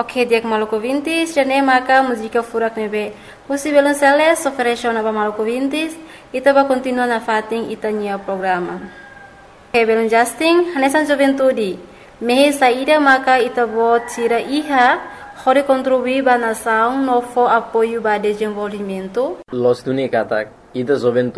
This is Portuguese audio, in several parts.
Ok, diak Maluku Vintis, jane maka música furak nebe. Husi belum seles, ofereção na Maluku Vintis, ita ba continua na fating ita nia programa. Ok, belum Justin, hanesan juventude. Mehe saída maka ita bo tira iha, hore contribuir ba nação no for apoio ba desenvolvimento. Los tuni katak, ita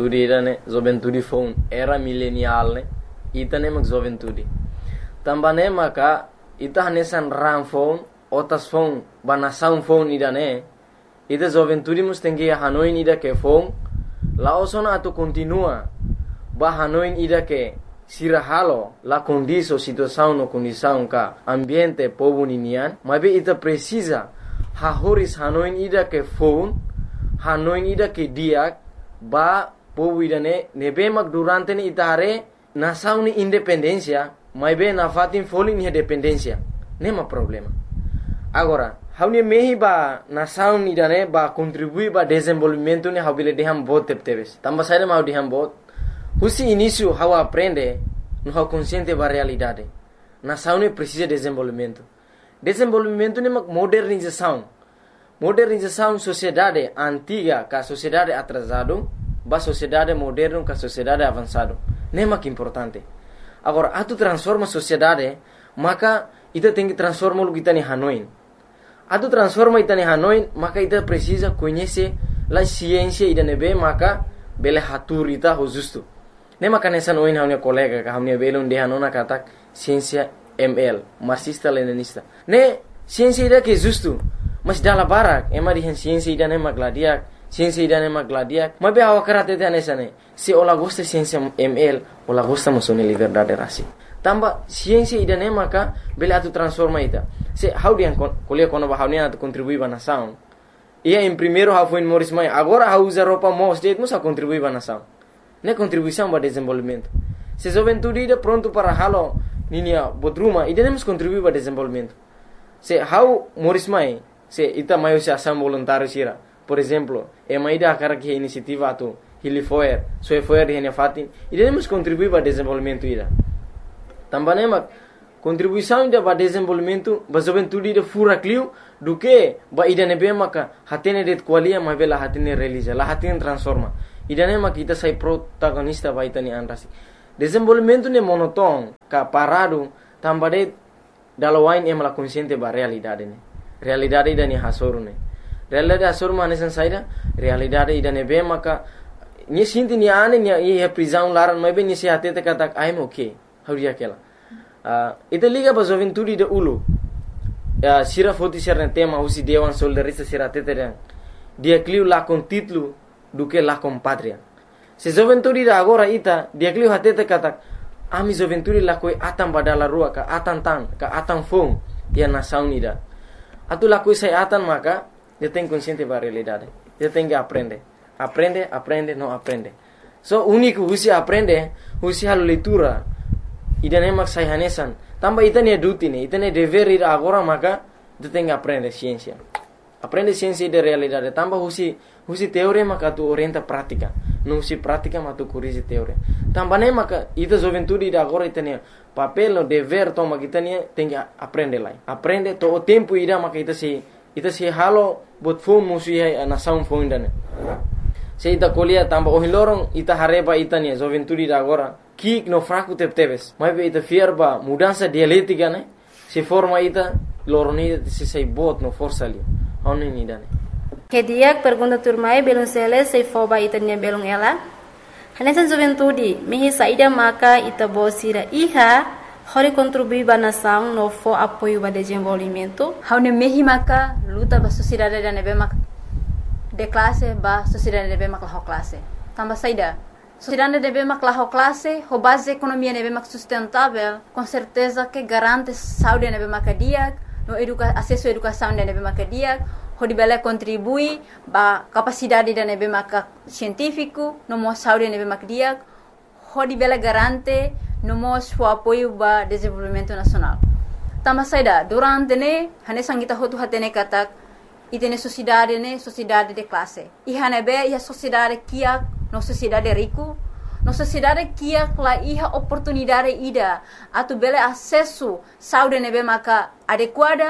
juventude phone era milenial ne, ita ne mak juventude. Tambane maka ita hanesan ram phone, otas phone ba nação phone ida ne, ita juventude mus tengi Hanoi ida ke phone, laosona atu continua ba Hanoi ida ke sirahalo la condição situação no condição ka ambiente povo ninian, mas ita precisa hahoris Hanoi ida ke phone, Hanoi ida ke diak ba povo ida ne nebe mak durante ni ita hare nação ni independência, mas na fatin folin ni dependência, nema problema. Agora, haune mehi ba nação ida ne ba contribuir ba desenvolvimento ni habile deham bot tepteves. Tamba saída mau deham bot. Husi início how aprende, no how consciente ba realidade. Nação ne precisa de desenvolvimento. Desenvolvimento ne mak modernização. Modernização sociedade antiga ka sociedade atrasado, ba sociedade moderno ka sociedade avançado. Ne mak importante. Agora, atu transforma sociedade, maka ita tem que transformar o kita ni Hanoi. Atu transforma ita ni Hanoi, maka ita precisa conhecer la ciência ida nebe, maka bele hatur ita ho justo. Ne maka nessa noin hamnia colega ka hamnia belon de hanona katak ciência ML, marxista leninista. Ne ciência ida que justo, mas dala barak, ema di ciência ida ne magladiak, ciência ida ne magladiak. Mas be awakarate te nessa ne. Se ola gosta ciência ML, ola gosta mosone liberdade rasi. Tamba ciência ida ne maka bele atu transforma ita. Se how dia kuliah kono ba haunia atu contribui ba nação. Ia em primeiro how foi em Morris Mai, agora how usa roupa mos de musa contribui ba nação. Ne contribuição ba desenvolvimento. Se juventude ida pronto para halo ninia bodruma, ida nemos contribui ba desenvolvimento. Se how Morris Mai, se ita maio se ação voluntário sira. Por exemplo, e mai da cara que iniciativa atu Hilifoer, Soefoer de Fatin, ida nemos contribui ba desenvolvimento ida. Também mak contribuição ida ba desenvolvimento ba juventude ida fura clio do que ba ida nebe maka hatene det qualia ma bela hatene realiza la hatene transforma ida ne mak ita sai protagonista ba itani anrasi desenvolvimento ne monoton ka parado tambade dalawain em la consciente ba realidade ne realidade ida ni hasoru ne realidade hasoru ma nesan saida realidade ida nebe maka ni sinti ni ane ni e prisão laran ma be ni se hatete katak I'm okay hauria kela ita liga ba juventude de ulu sira foti sira tema usi dewan soldarista sira teteren dia clio la con título do que la com patria se juventude da agora ita dia clio hatete kata ami juventude la koi atam badala rua ka atam fong dia nação ida atu la koi sai atan maka dia tem consciente ba realidade dia tem que aprende não aprende so único usi aprende usi halo leitura ida nemak sai hanesan tamba ita ne duty ne ita ne dever ida agora maka tu tem que aprender ciência de realidade tamba husi teoria maka tu orienta prática não husi prática mas tu corrige teoria tamba ne maka ita juventude ida agora ita ne papel no dever toma kita ne tem que aprender lá aprende to o tempo ida maka ita se halo bot phone musi a nação phone dane se ita colia tamba o hilorong ita hareba ita ne juventude ida agora kik no fraco tepteves mas ita fierba mudança dialética né se forma ita loroni se sai bot no força ali oni ni dane Que dia pergunta turmai belum sele se foba ita nia belum ela hanesan juventude mehi saída maka ita bosira iha hori contribuir ba nação no for apoio ba desenvolvimento haune mehi maka luta ba sociedade da nebe mak de classe ba sociedade nebe mak la classe tamba saída sociedade nebe mak la classe ho base economia nebe mak sustentável com certeza que garante saúde nebe mak dia no acesso à educação nebe mak dia ho dibele contribui ba capacidade da nebe mak científico no mo saúde nebe mak dia ho dibele garante no mo o apoio ba desenvolvimento nacional tamba saída durante ne hanesang kita hotu hatene katak itene sociedade de classe iha nebe ia sociedade kia no sociedade rico no sociedade kia la iha oportunidade ida atu bele acesso saúde nebe maka adequada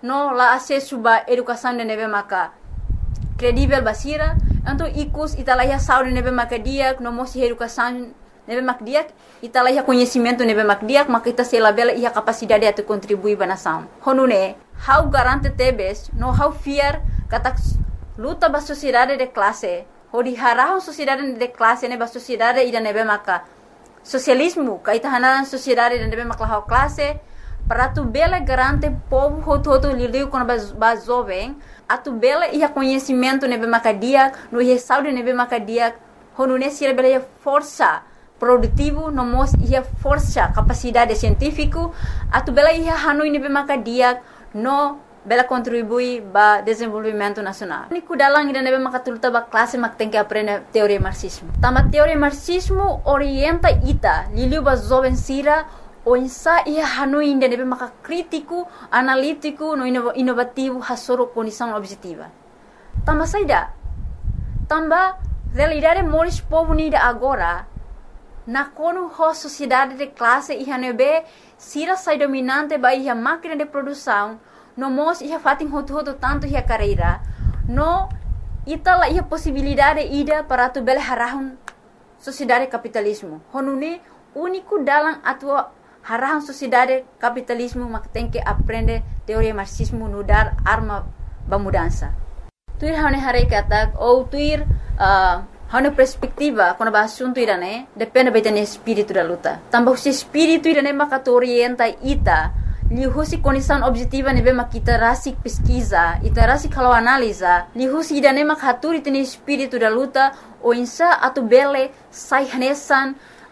no la acesso ba educação de nebe maka credível basira, então icus italaya saúde nebe maka diak, no mosi educação nebe mak diak, italaya conhecimento nebe mak diak, maka ita se labela ia capacidade de contribuir ba nação. Honune, how garante tebes, no how fear kata luta ba sociedade de classe, ho di harahon sociedade de classe ne ba sociedade ida nebe maka socialismo, kaita hanaran sociedade de nebe maka classe, para tu bela garante povo hoto lidiu com ba jovem, a tu bela ia conhecimento nebe maka diak, no ia saúde nebe maka diak, honune sira bela ia força produtivo, no mos ia força capacidade científico, a tu bela ia hanui nebe maka diak, no bela contribui ba desenvolvimento nacional. Ni kudalang ida nebe maka tuluta ba classe mak tem que aprender teoria marxismo. Tama teoria marxismo orienta ita liliu ba jovem sira o insa ia hanui ida nebe maka crítico, analítico, no inovativo hasoro condição objetiva. Tama saida. Tamba realidade moris povo nida agora na kono ho sociedade de classe ia nebe sira sai dominante ba ia máquina de produção no mos ia fatin hoto tanto ia carreira no itala ia possibilidade ida para tu bele harahun sociedade capitalismo honune único dalam atua harahun sociedade capitalismo mak tem que aprender teoria marxismo no dar arma ba mudança tuir hane hare katak ou tuir hane perspectiva quando ba assunto irane depende betene espírito da luta tambah se espírito irane maka orienta ita lihusi condição objetiva nebe makita rasik pesquisa ita rasik kalau analisa lihusi idane mak haturi tene espírito da luta o insa atu bele sai hanesan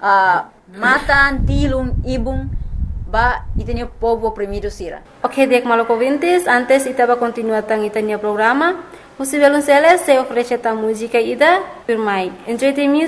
matan tilum ibung ba itene povo oprimido sira. Ok, dek maloko ouvintes, antes itaba continuar tang itania programa. Você Violonceles se oferece a música ida por mai. Enjoy the music.